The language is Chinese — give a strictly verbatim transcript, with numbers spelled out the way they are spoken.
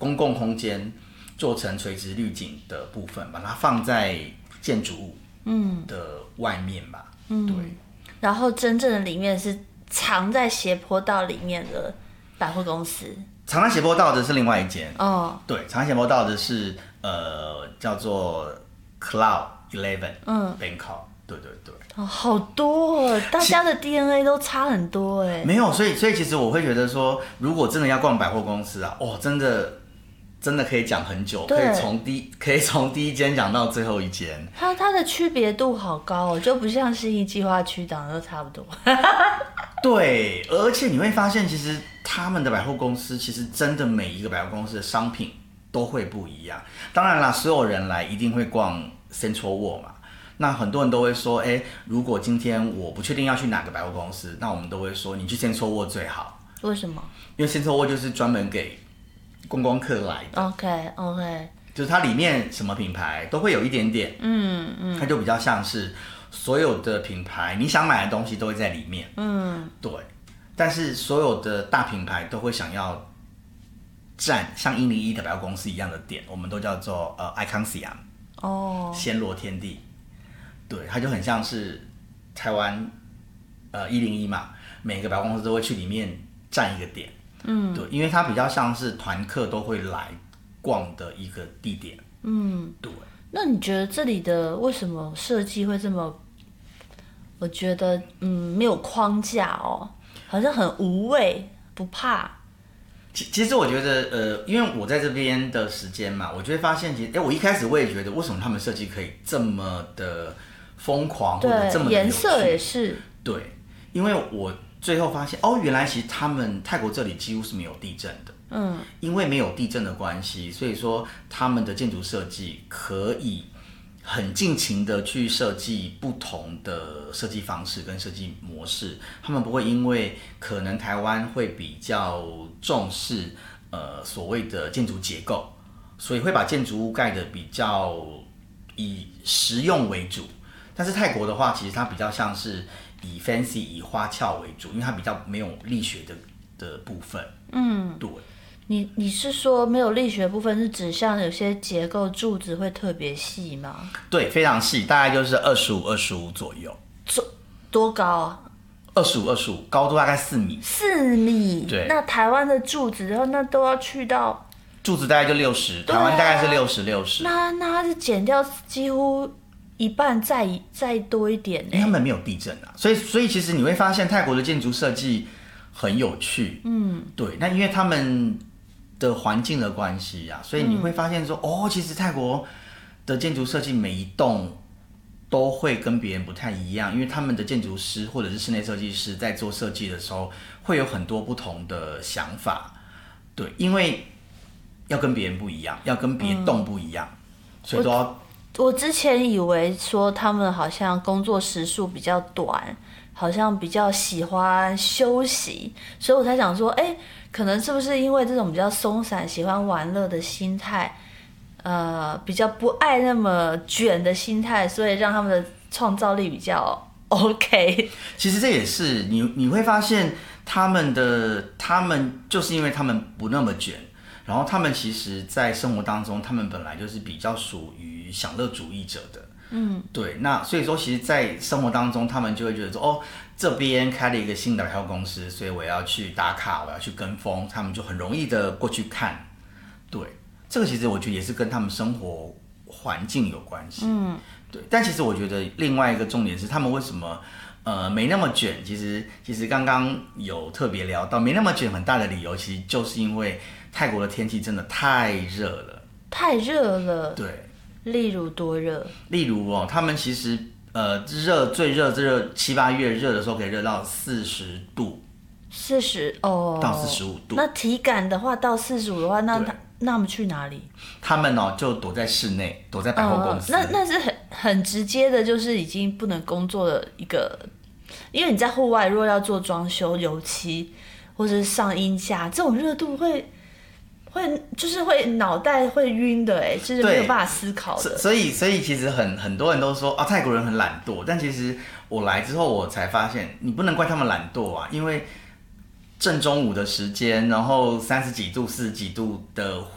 公共空间做成垂直滤镜的部分，把它放在建筑物的外面吧。嗯，对。 然后真正的里面是藏在斜坡道里面的百货公司。 藏在斜坡道的是另外一间。 哦， 对，藏在斜坡道的是呃叫做 Cloud Eleven， 嗯 ，Bangkok。对对对。 哦，好多哦，大家的 D N A 都差很多哎。 没有，所以所以其实我会觉得说，如果真的要逛百货公司啊，哦，真的真的可以讲很久，可以从第可以从第一间讲到最后一间。 它它的区别度好高哦，就不像信义计划区长得都差不多。 对，而且你会发现，其实他们的百货公司其实真的每一个百货公司的商品都会不一样。当然啦，所有人来一定会逛 Central World 嘛。那很多人都会说，哎，如果今天我不确定要去哪个百货公司，那我们都会说你去 Central World 最好。 为什么？ 因为 Central World 就是专门给观光客来的。 OK OK， 就是它里面什么品牌都会有一点点，嗯嗯，它就比较像是所有的品牌你想买的东西都会在里面，嗯，对。但是所有的大品牌都会想要占像一零一的百货公司一样的店，我们都叫做呃 Icon Siam， 哦，暹罗天地。对，它就很像是台湾呃一零一嘛，每个百货公司都会去里面占一个点，嗯，对，因为它比较像是团客都会来逛的一个地点，嗯，对。 那你觉得这里的为什么设计会这么？我觉得嗯没有框架哦，好像很无畏不怕。 其其实我觉得呃，因为我在这边的时间嘛，我就会发现其实哎，我一开始我也觉得为什么他们设计可以这么的疯狂，或者这么的有趣， 颜色也是。 对，因为我最后发现哦，原来其实他们泰国这里几乎是没有地震的。嗯，因为没有地震的关系，所以说他们的建筑设计可以很尽情的去设计不同的设计方式跟设计模式。他们不会因为可能台湾会比较重视呃所谓的建筑结构，所以会把建筑物盖得比较以实用为主。但是泰国的话，其实它比较像是以 fancy 以花俏为主，因为它比较没有力学的的部分。嗯，对。 你你是说没有力学的部分是指像有些结构柱子会特别细吗？ 对，非常细，大概就是二十五、二十五左右。 多高啊？ 二十五、二十五，高度大概四米。 四米。 对。 那台湾的柱子，然后那都要去到柱子大概就六十，台湾大概是六十六十。 那那它是减掉几乎一半再再多一点呢？ 因为他们没有地震啊，所以所以其实你会发现泰国的建筑设计很有趣。嗯，对。那因为他们的环境的关系啊，所以你会发现说，嗯、哦，其实泰国的建筑设计每一栋都会跟别人不太一样，因为他们的建筑师或者是室内设计师在做设计的时候，会有很多不同的想法。对，因为要跟别人不一样，要跟别栋不一样，嗯、所以都要。 我之前以为说他们好像工作时数比较短，好像比较喜欢休息，所以我才想说，哎。可能是不是因为这种比较松散、喜欢玩乐的心态，呃，比较不爱那么卷的心态，所以让他们的创造力比较 OK。 其实这也是你你会发现他们的他们就是因为他们不那么卷，然后他们其实在生活当中，他们本来就是比较属于享乐主义者的。嗯，对，那所以说，其实，在生活当中，他们就会觉得说，哦，这边开了一个新的百货公司，所以我要去打卡，我要去跟风，他们就很容易的过去看。对，这个其实我觉得也是跟他们生活环境有关系。嗯，对。但其实我觉得另外一个重点是，他们为什么呃没那么卷？其实其实刚刚有特别聊到，没那么卷很大的理由，其实就是因为泰国的天气真的太热了， 太热了。 对。 例如多热？ 例如哦，他们其实呃热最热最热七八月热的时候可以热到四十度， 四十哦到四十五度。 那体感的话到四十五的话，那他那他们去哪里？ 他们哦就躲在室内，躲在百货公司。 呃、那那是很很直接的，就是已经不能工作的一个，因为你在户外如果要做装修、油漆或者是上音架，这种热度会。会就是会脑袋会晕的哎，就是没有办法思考的。 所以所以其实很很多人都说啊，泰国人很懒惰，但其实我来之后我才发现，你不能怪他们懒惰啊，因为正中午的时间，然后三十几度、四十几度的